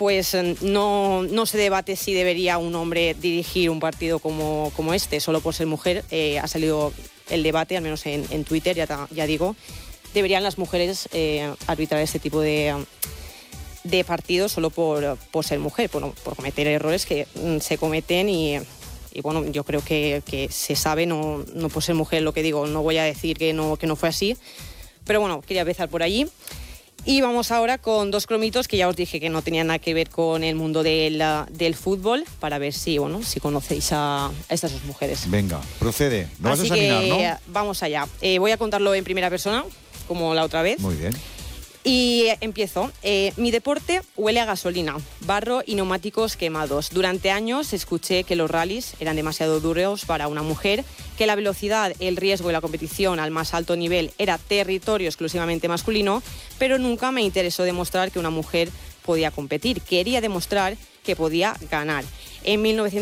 pues no se debate si debería un hombre dirigir un partido como este, solo por ser mujer. Ha salido el debate, al menos en Twitter, ya digo. Deberían las mujeres arbitrar este tipo de partidos solo por ser mujer, por cometer errores que se cometen y bueno, yo creo que se sabe, no por ser mujer lo que digo, no voy a decir que no fue así, pero bueno, quería empezar por allí. Y vamos ahora con dos cromitos que ya os dije que no tenían nada que ver con el mundo del fútbol, para ver si conocéis a estas dos mujeres. Venga, procede. No vas a Así examinar, que ¿no? vamos allá. Voy a contarlo en primera persona, como la otra vez. Muy bien. Y empiezo. Mi deporte huele a gasolina, barro y neumáticos quemados. Durante años escuché que los rallies eran demasiado duros para una mujer, que la velocidad, el riesgo y la competición al más alto nivel era territorio exclusivamente masculino, pero nunca me interesó demostrar que una mujer podía competir. Quería demostrar que podía ganar. En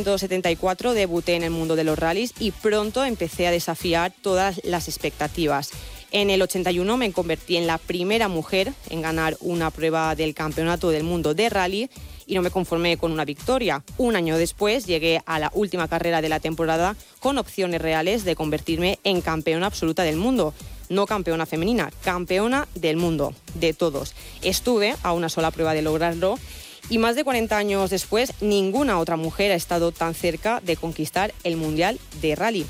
1974 debuté en el mundo de los rallies y pronto empecé a desafiar todas las expectativas. En el 81 me convertí en la primera mujer en ganar una prueba del Campeonato del Mundo de Rally y no me conformé con una victoria. Un año después llegué a la última carrera de la temporada con opciones reales de convertirme en campeona absoluta del mundo. No campeona femenina, campeona del mundo, de todos. Estuve a una sola prueba de lograrlo y más de 40 años después ninguna otra mujer ha estado tan cerca de conquistar el Mundial de Rally.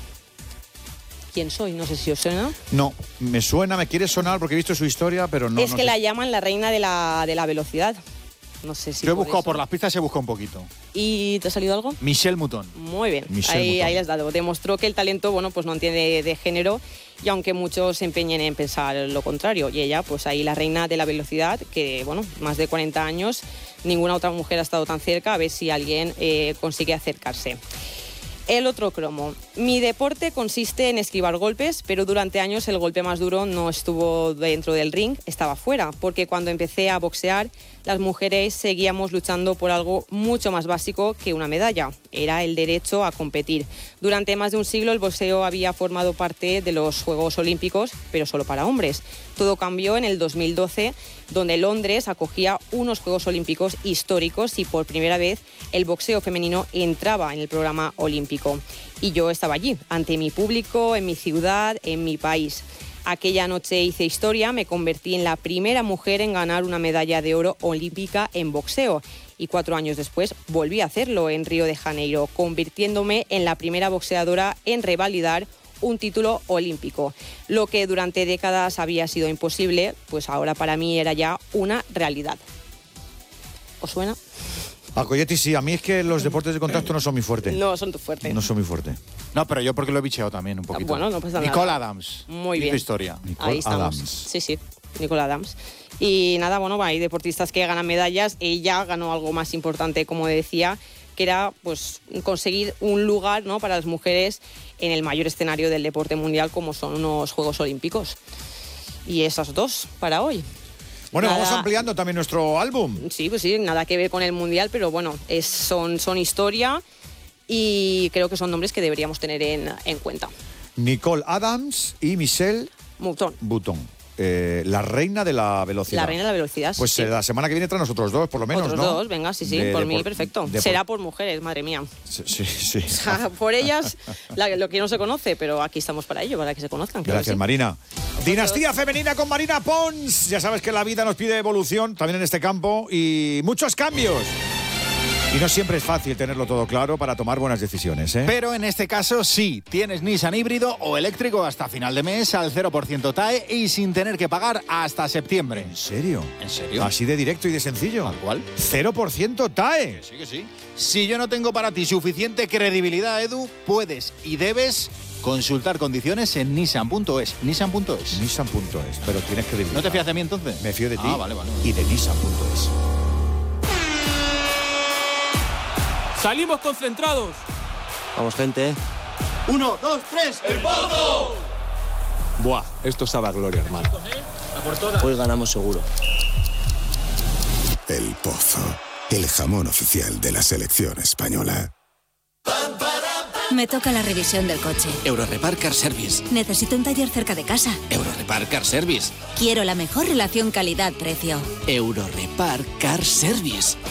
¿Quién soy? No sé si os suena. No, me suena, me quiere sonar porque he visto su historia, pero no. Es que la llaman la reina de la velocidad. No sé si. Yo he buscado por las pistas, he buscado un poquito. ¿Y te ha salido algo? Michelle Mouton. Muy bien, ahí le has dado. Demostró que el talento, pues no entiende de género, y aunque muchos se empeñen en pensar lo contrario. Y ella, pues ahí la reina de la velocidad, que más de 40 años, ninguna otra mujer ha estado tan cerca, a ver si alguien consigue acercarse. El otro cromo. Mi deporte consiste en esquivar golpes, pero durante años el golpe más duro no estuvo dentro del ring, estaba fuera, porque cuando empecé a boxear, las mujeres seguíamos luchando por algo mucho más básico que una medalla. Era el derecho a competir. Durante más de un siglo el boxeo había formado parte de los Juegos Olímpicos, pero solo para hombres. Todo cambió en el 2012, donde Londres acogía unos Juegos Olímpicos históricos y por primera vez el boxeo femenino entraba en el programa olímpico. Y yo estaba allí, ante mi público, en mi ciudad, en mi país. Aquella noche hice historia, me convertí en la primera mujer en ganar una medalla de oro olímpica en boxeo. Y 4 años después volví a hacerlo en Río de Janeiro, convirtiéndome en la primera boxeadora en revalidar un título olímpico. Lo que durante décadas había sido imposible, pues ahora para mí era ya una realidad. ¿Os suena? A Coyetti sí, a mí es que los deportes de contacto no son muy fuertes. No son tu fuerte. No son muy fuertes. No, pero yo porque lo he bicheado también un poquito. Bueno, no pasa nada. Nicole Adams. Muy bien. Tu historia. Ahí estamos. Sí, Nicole Adams. Y nada, hay deportistas que ganan medallas. Ella ganó algo más importante, como decía, que era pues conseguir un lugar, ¿no?, para las mujeres en el mayor escenario del deporte mundial, como son unos Juegos Olímpicos. Y esas dos para hoy. Bueno, vamos ampliando también nuestro álbum. Sí, pues sí, nada que ver con el mundial, pero bueno, son historia y creo que son nombres que deberíamos tener en cuenta. Nicole Adams y Michelle Mouton. La reina de la velocidad. La reina de la velocidad, pues sí. La semana que viene traen nosotros dos, por lo menos, Otros ¿no? dos, venga, sí, por mí, perfecto. Será por mujeres, madre mía. Sí. O sea, por ellas, lo que no se conoce, pero aquí estamos para ello, para que se conozcan. Claro. Gracias, sí. Marina. Dinastía Femenina con Marina Pons. Ya sabes que la vida nos pide evolución, también en este campo, y muchos cambios. Y no siempre es fácil tenerlo todo claro para tomar buenas decisiones, ¿eh? Pero en este caso sí, tienes Nissan híbrido o eléctrico hasta final de mes al 0% TAE y sin tener que pagar hasta septiembre. ¿En serio? ¿En serio? Así de directo y de sencillo. ¿Tal cual? 0% TAE. Sí que sí. Si yo no tengo para ti suficiente credibilidad, Edu, puedes y debes consultar condiciones en nissan.es. Nissan.es. Nissan.es, pero tienes credibilidad. ¿No te fías de mí entonces? Me fío de ti vale. y de Nissan.es. ¡Salimos concentrados! Vamos, gente. 1, 2, 3, ¡el Pozo! Buah, esto sabe a gloria, hermano. Hoy ganamos seguro. El Pozo, el jamón oficial de la selección española. Me toca la revisión del coche. Eurorepar Car Service. Necesito un taller cerca de casa. Eurorepar Car Service. Quiero la mejor relación calidad-precio. Eurorepar Car Service.